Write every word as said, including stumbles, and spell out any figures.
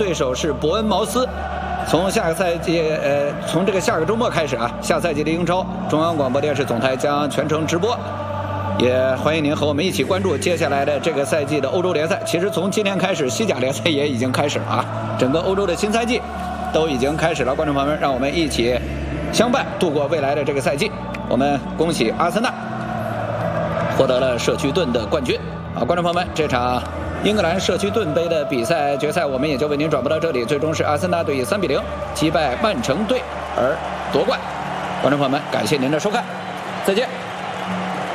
对手是伯恩茅斯。从下个赛季，呃，从这个下个周末开始啊，下赛季的英超，中央广播电视总台将全程直播。也欢迎您和我们一起关注接下来的这个赛季的欧洲联赛。其实从今天开始，西甲联赛也已经开始了啊，整个欧洲的新赛季都已经开始了。观众朋友们，让我们一起相伴度过未来的这个赛季。我们恭喜阿森纳获得了社区盾的冠军啊！观众朋友们，这场英格兰社区盾杯的比赛决赛，我们也就为您转播到这里。最终是阿森纳队以三比零击败曼城队而夺冠。观众朋友们，感谢您的收看，再见。